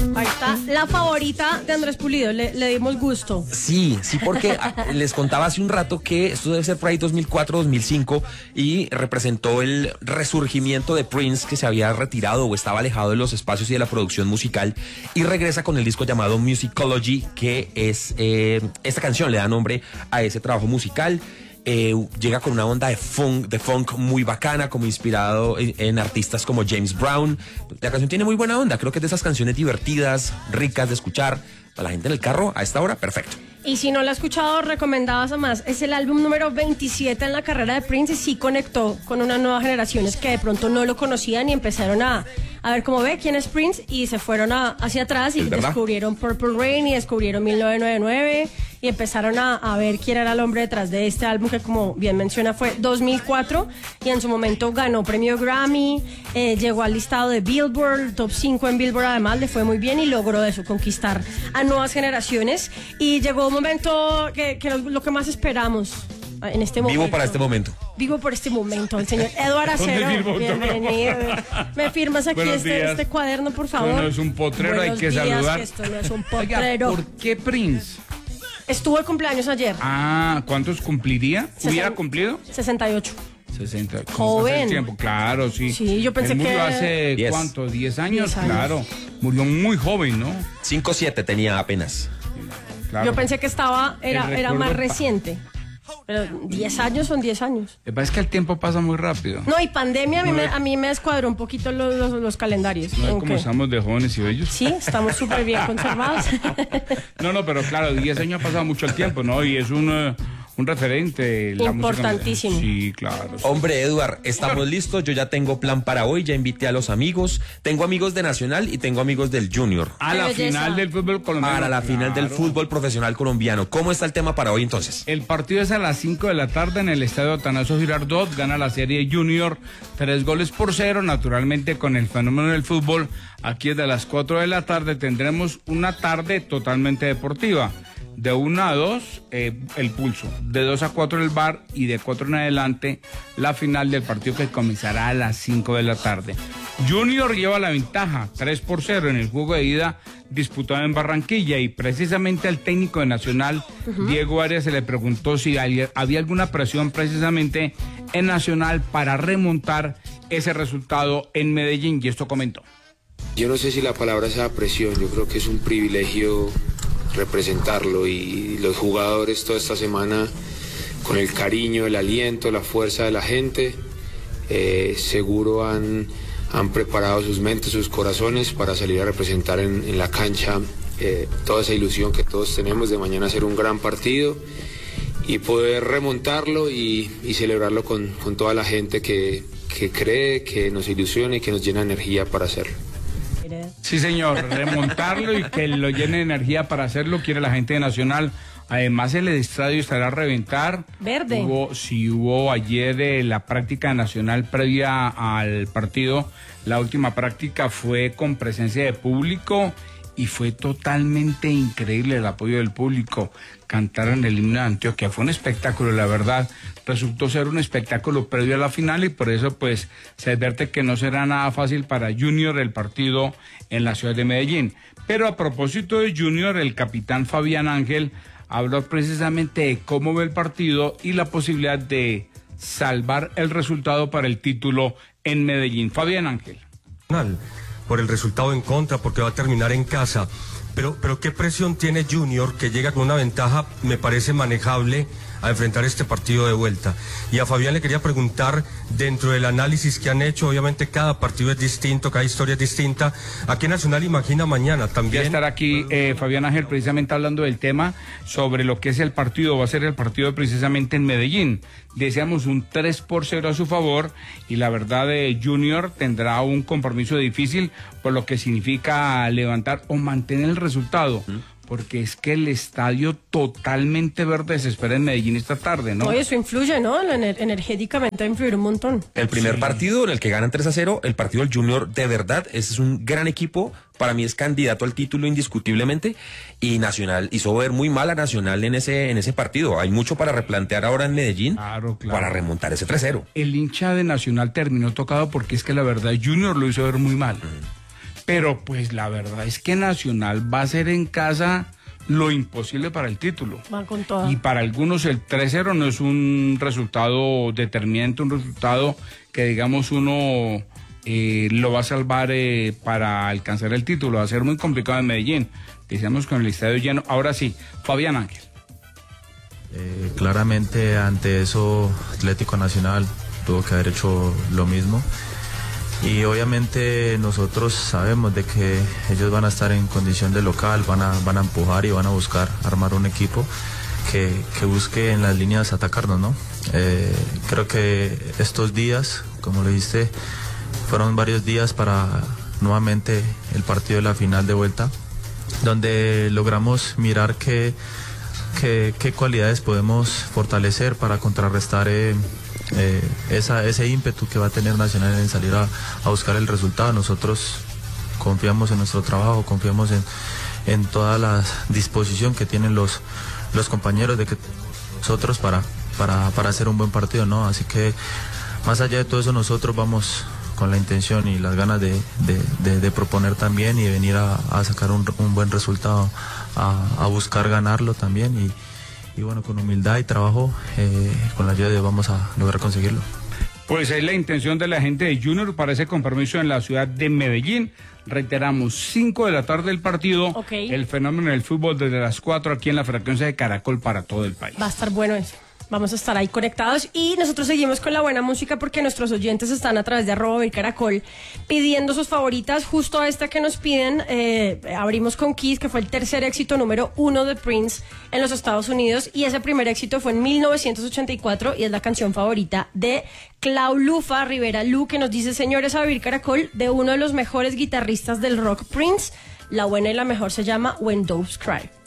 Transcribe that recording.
Ahí está la favorita de Andrés Pulido, le dimos gusto. Sí, porque les contaba hace un rato que esto debe ser por ahí 2004, 2005 y representó el resurgimiento de Prince, que se había retirado o estaba alejado de los espacios y de la producción musical, y regresa con el disco llamado Musicology, que es esta canción le da nombre a ese trabajo musical. Llega con una onda de funk muy bacana, como inspirado en artistas como James Brown. La canción tiene muy buena onda, creo que es de esas canciones divertidas, ricas de escuchar, para la gente en el carro a esta hora, perfecto. Y si no la ha escuchado, recomendadas a más. Es el álbum número 27 en la carrera de Prince y sí conectó con unas nuevas generaciones que de pronto no lo conocían y empezaron a ver cómo ve quién es Prince y se fueron hacia atrás y descubrieron Purple Rain y descubrieron 1999 y empezaron a ver quién era el hombre detrás de este álbum que, como bien menciona, fue 2004 y en su momento ganó premio Grammy, llegó al listado de Billboard, top 5 en Billboard, además le fue muy bien y logró eso, conquistar a nuevas generaciones, y llegó un momento que lo que más esperamos en este momento. Vivo para este momento. Vivo por este momento, el señor Eduardo Acero. Bienvenido. ¿Me firmas aquí este cuaderno, por favor? No es un potrero, Buenos hay que días, saludar. que esto no es un potrero. Oiga, ¿por qué Prince? Estuvo de cumpleaños ayer. ¿Cuántos cumpliría? ¿Hubiera cumplido? 68. 60. Joven. El tiempo? Claro, sí. Sí, yo pensé Él murió que hace, 10. ¿cuánto? 10 años, 10 años. claro. Murió muy joven, ¿no? 5-7 tenía apenas. Claro. Yo pensé que era más reciente. Pero 10 años son 10 años. Lo que pasa es que el tiempo pasa muy rápido. No, y pandemia a mí me descuadró un poquito los calendarios. ¿No es Aunque como estamos de jóvenes y bellos? sí, estamos súper bien conservados. No, pero claro, 10 años ha pasado mucho el tiempo, ¿no? Y es un referente. La Importantísimo. música. Sí, claro. Sí. Hombre, Eduard, estamos listos. Yo ya tengo plan para hoy. Ya invité a los amigos. Tengo amigos de Nacional y tengo amigos del Junior. A la final del fútbol colombiano. Para la final del fútbol profesional colombiano. ¿Cómo está el tema para hoy entonces? El partido es a las 5 de la tarde en el estadio Atanasio Girardot. Gana la serie Junior 3-0. Naturalmente, con el fenómeno del fútbol, aquí desde las 4 de la tarde tendremos una tarde totalmente deportiva. De 1 a 2, el pulso. De 2 a 4 el bar y de 4 en adelante la final del partido que comenzará a las 5 de la tarde. Junior lleva la ventaja, 3-0 en el juego de ida disputado en Barranquilla, y precisamente al técnico de Nacional, Diego Arias, se le preguntó si había alguna presión precisamente en Nacional para remontar ese resultado en Medellín, y esto comentó. Yo no sé si la palabra sea presión, yo creo que es un privilegio representarlo, y los jugadores toda esta semana, con el cariño, el aliento, la fuerza de la gente, seguro han preparado sus mentes, sus corazones para salir a representar en la cancha toda esa ilusión que todos tenemos de mañana hacer un gran partido y poder remontarlo y celebrarlo con toda la gente que cree, que nos ilusiona y que nos llena de energía para hahacerlo. Sí, señor, remontarlo y que lo llene de energía para hacerlo, quiere la gente de Nacional. Además, el estadio estará a reventar. Verde. Hubo ayer la práctica nacional previa al partido. La última práctica fue con presencia de público y fue totalmente increíble el apoyo del público. Cantaron el himno de Antioquia, fue un espectáculo, la verdad. Resultó ser un espectáculo previo a la final, y por eso pues se advierte que no será nada fácil para Junior el partido en la ciudad de Medellín. Pero a propósito de Junior, el capitán Fabián Ángel habló precisamente de cómo ve el partido y la posibilidad de salvar el resultado para el título en Medellín. Fabián Ángel. Por el resultado en contra, porque va a terminar en casa. Pero ¿qué presión tiene Junior, que llega con una ventaja, me parece manejable, a enfrentar este partido de vuelta? Y a Fabián le quería preguntar, dentro del análisis que han hecho, obviamente cada partido es distinto, cada historia es distinta, ¿a qué Nacional imagina mañana también? Voy a estar aquí, Fabián Ángel, precisamente hablando del tema sobre lo que es el partido. Va a ser el partido precisamente en Medellín. Deseamos un 3-0 a su favor, y la verdad Junior tendrá un compromiso difícil, por lo que significa levantar o mantener el resultado. Porque es que el estadio totalmente verde se espera en Medellín esta tarde, ¿no? Oye, eso influye, ¿no? Energéticamente va a influir un montón. El primer partido en el que ganan 3-0, el partido del Junior, de verdad, ese es un gran equipo. Para mí es candidato al título indiscutiblemente, y Nacional hizo ver muy mal a Nacional en ese partido. Hay mucho para replantear ahora en Medellín, claro. Para remontar ese 3-0. El hincha de Nacional terminó tocado porque es que la verdad Junior lo hizo ver muy mal. pero pues la verdad es que Nacional va a hacer en casa lo imposible para el título. Van con todo. Y para algunos el 3-0 no es un resultado determinante, un resultado que digamos uno lo va a salvar para alcanzar el título. Va a ser muy complicado en Medellín. Decíamos con el estadio lleno. Ahora sí, Fabián Ángel. Claramente ante eso Atlético Nacional tuvo que haber hecho lo mismo. Y obviamente nosotros sabemos de que ellos van a estar en condición de local, van a empujar y van a buscar armar un equipo que busque en las líneas atacarnos, ¿no? Creo que estos días, como lo dijiste, fueron varios días para nuevamente el partido de la final de vuelta, donde logramos mirar qué cualidades podemos fortalecer para contrarrestar ese ímpetu que va a tener Nacional en salir a buscar el resultado. Nosotros confiamos en nuestro trabajo, confiamos en toda la disposición que tienen los compañeros de que nosotros para hacer un buen partido, ¿no? Así que más allá de todo eso, nosotros vamos con la intención y las ganas de proponer también y de venir a sacar un buen resultado, a buscar ganarlo también y bueno, con humildad y trabajo, con la ayuda de Dios vamos a lograr conseguirlo. Pues es la intención de la gente de Junior para ese compromiso en la ciudad de Medellín. Reiteramos, 5 de la tarde el partido, Okay. El fenómeno del fútbol desde las 4 aquí en la frecuencia de Caracol para todo el país. Va a estar bueno eso. Vamos a estar ahí conectados y nosotros seguimos con la buena música porque nuestros oyentes están a través de @Caracol pidiendo sus favoritas. Justo esta que nos piden, abrimos con Kiss, que fue el tercer éxito número 1 de Prince en los Estados Unidos, y ese primer éxito fue en 1984 y es la canción favorita de Clau Lufa Rivera Lu, que nos dice: señores, a Vivir Caracol, de uno de los mejores guitarristas del rock, Prince. La buena y la mejor se llama When Doves Cry.